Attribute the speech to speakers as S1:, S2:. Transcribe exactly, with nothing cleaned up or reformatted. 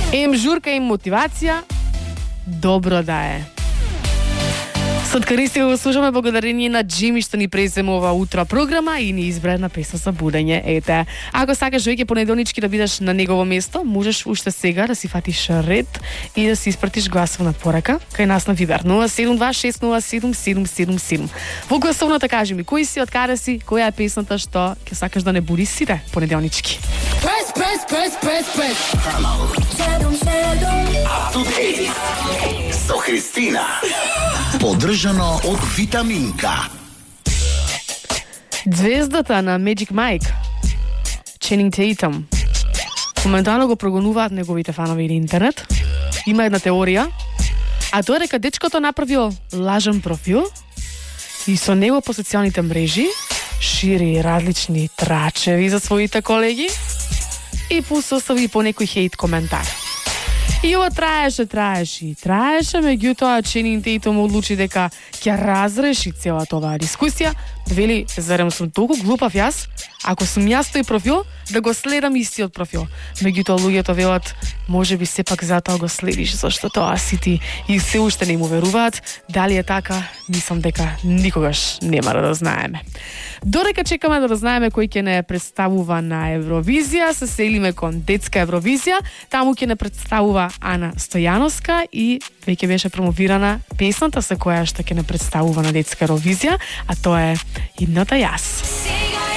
S1: Ем журка, ем мотивација, добро да е. Соткаристи го слушаме благодарение на Джими што ни преземе ова утро програма и ни избра една песна за будење. Ете, ако сакаш веќе понеделнички да бидеш на негово место, можеш уште сега да си фатиш ред и да си испратиш гласовна порака кај нас на Вибер нула седум два шест нула седум седум седум седум. Во гласовната кажи ми кој си, од каде си, која е песната што ќе сакаш да не буди сите понеделнички.
S2: Прес, прес, прес, прес, прес.
S3: Up to date со Христина. Поддржано од Витаминка.
S1: Звездата на Magic Mike, Channing Tatum, моментално го прогонуваат неговите фанови на интернет. Има една теорија, а тоа е дека дечкото направил лажен профил и со него по социјалните мрежи шири различни трачеви за своите колеги и посостави по некој хейт коментар. И ова траеше, траеше и траеше, меѓутоа Channing Tatum одлучи дека ќе разреши целата оваа дискусија. Вели, зарем сум толку глупав јас, ако сум јас тој профил, да го следам истиот профил. Меѓутоа луѓето велат, може би сепак затоа го следиш, зашто тоа си ти, и се уште не му веруваат. Дали е така, мислам дека никогаш нема да знаеме. Додека чекаме да знаеме кој ќе не представува на Евровизија, се селиме кон детска Евровизија. Таму ќе не представува Ана Стојановска и веќе беше промовирана песната со која што ќе не представува на детска Евровизија, а тоа е Идната јас.